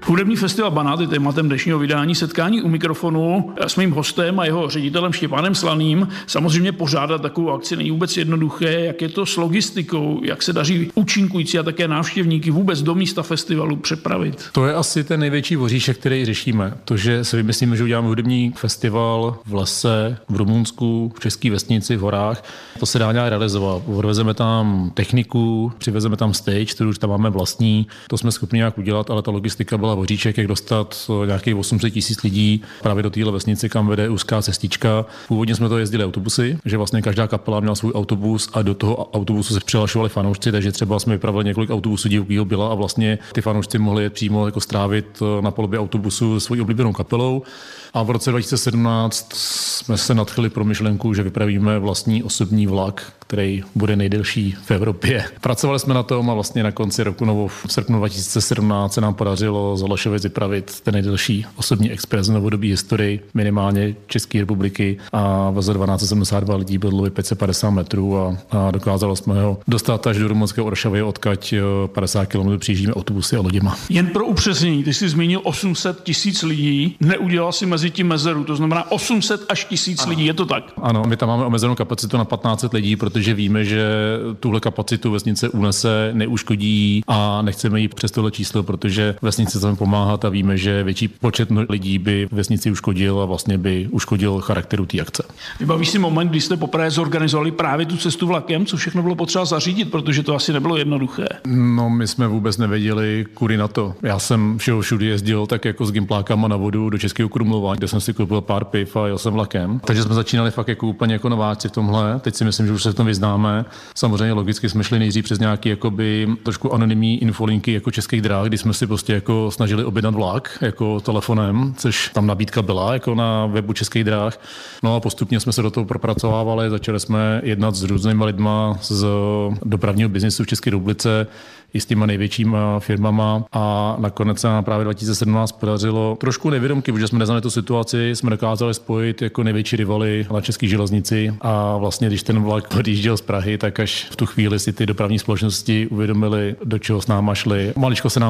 Hudební festival Banát je tématem dnešního vydání Setkání u mikrofonu s mým hostem a jeho ředitelem Štěpánem Slaným. Samozřejmě pořádat takovou akci není vůbec jednoduché, jak je to s logistikou, jak se daří účinkující a také návštěvníky vůbec do místa festivalu přepravit. To je asi ten největší voříšek, který řešíme. To, že si vymyslíme, že uděláme hudební festival v lese, v Rumunsku, v české vesnici, v horách, to se dá nějak realizovat. Odvezeme tam techniku, přivezeme tam stage, kterou už tam máme vlastní. To jsme schopni nějak udělat, ale ta logistika byla voříček, jak dostat nějakých 800 000 lidí právě do téhle vesnice, kam vede úzká cestička. Původně jsme to jezdili autobusy, že vlastně každá kapela měla svůj autobus a do toho autobusu se přihlašovali fanoušci, takže třeba jsme vypravili několik autobusů divokého byla a vlastně ty fanoušci mohli jet přímo jako strávit na palubě autobusu svojí oblíbenou kapelou. A v roce 2017 jsme se nadchli pro myšlenku, že vypravíme vlastní osobní vlak, který bude nejdelší v Evropě. Pracovali jsme na tom a vlastně na konci roku, nebo v srpnu 2017 se nám podařilo z Holešovic vypravit ten nejdelší osobní expres v novodobé historii, minimálně České republiky, a vezl 1272 lidí, byl dlouhý 550 metrů a dokázalo jsme ho dostat až do rumunského Oršavy, odkud 50 km přijíždíme autobusy a loděma. Jen pro upřesnění, ty jsi zmínil 800 000 lidí, neudělal si mezi tím mezeru, to znamená 800 až 1000 lidí, je to tak? Ano, my tam máme omezenou kapacitu na 1500 lidí, protože víme, že tuhle kapacitu vesnice unese, neuškodí a nechceme jít přes tohle číslo, protože vesnice chceme pomáhat a víme, že větší počet lidí by vesnici uškodil a vlastně by uškodil charakteru té akce. Vybavíš si moment, kdy jste poprvé zorganizovali právě tu cestu vlakem, co všechno bylo potřeba zařídit, protože to asi nebylo jednoduché. No, my jsme vůbec nevěděli, kudy na to. Já jsem všude jezdil tak jako s gimplákama na vodu do Českého Krumlova, kde jsem si koupil pár piv a jel jsem vlakem. Takže jsme začínali fakt jako úplně jako nováci v tomhle. Teď si myslím, že už se v tom vyznáme. Samozřejmě logicky jsme šli nejdřív přes nějaký jakoby trošku anonymní infolinky jako Českých drah, kdy jsme si prostě jako snažili objednat vlak jako telefonem, což tam nabídka byla jako na webu Českých drah. No a postupně jsme se do toho propracovávali, začali jsme jednat s různými lidma z dopravního biznesu v České republice, i s těma největšíma firmama a nakonec se nám právě 2017 podařilo trošku nevědomky, protože jsme neznali tu situaci, jsme dokázali spojit jako největší rivaly na české železnici a vlastně když ten vlak odjížděl z Prahy, tak až v tu chvíli si ty dopravní společnosti uvědomili, do čeho s náma šli. Maličko se nám